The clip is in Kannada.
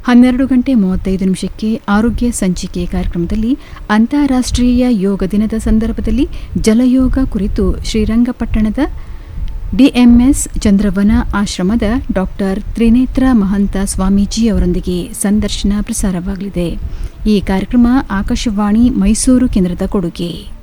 12:35 ಆರೋಗ್ಯ ಸಂಚಿಕೆ ಕಾರ್ಯಕ್ರಮದಲ್ಲಿ ಅಂತಾರಾಷ್ಟ್ರೀಯ ಯೋಗ ದಿನದ ಸಂದರ್ಭದಲ್ಲಿ ಜಲಯೋಗ ಕುರಿತು ಶ್ರೀರಂಗಪಟ್ಟಣದ ಡಿಎಂಎಸ್ ಚಂದ್ರವನ ಆಶ್ರಮದ ಡಾ ತ್ರಿನೇತ್ರ ಮಹಂತ ಸ್ವಾಮೀಜಿ ಅವರೊಂದಿಗೆ ಸಂದರ್ಶನ ಪ್ರಸಾರವಾಗಲಿದೆ. ಈ ಕಾರ್ಯಕ್ರಮ ಆಕಾಶವಾಣಿ ಮೈಸೂರು ಕೇಂದ್ರದ ಕೊಡುಗೆ.